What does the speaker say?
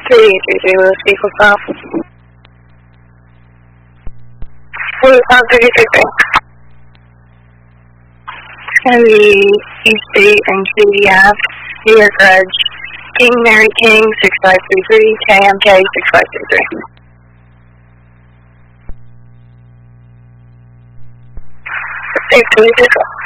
333 Lewis, vehicle stop. Lewis, 333. It's going to be East State and Katy Ave, New York Ridge, King Mary King, 6533, KMK, 6533. Safe to vehicle.